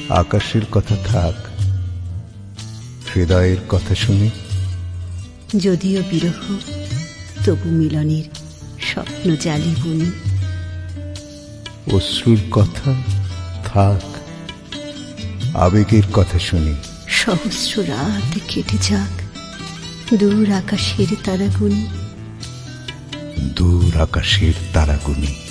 আকাশের কথা থাক, হৃদয়ের কথা শুনি। যদিও বিরহ, তবু মিলনের স্বপ্ন জালি বুনি। অশ্রুর কথা থাক, আবেগের কথা শুনি। সহস্র রাত কেটে যাক, দূর আকাশের তারাগুনি। দূর আকাশের তারাগুনি।